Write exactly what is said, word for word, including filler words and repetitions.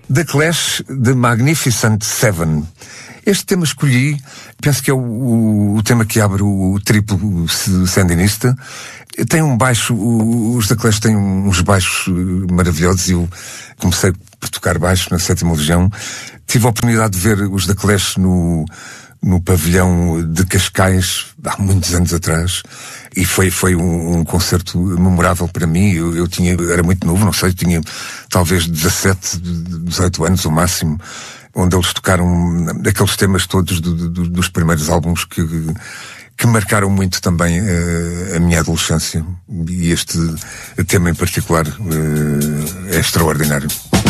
The Clash, The Magnificent Seven. Este tema escolhi, penso que é o, o tema que abre o, o triplo sandinista. Tem um baixo, os The Clash têm uns baixos maravilhosos, e eu comecei por tocar baixo na Sétima Legião. Tive a oportunidade de ver os The Clash no, no pavilhão de Cascais, há muitos anos atrás, e foi, foi um, um concerto memorável para mim. Eu, eu tinha, era muito novo, não sei, tinha talvez dezassete, dezoito anos o máximo, onde eles tocaram aqueles temas todos do, do, dos primeiros álbuns que, que marcaram muito também uh, a minha adolescência. E este tema em particular uh, é extraordinário.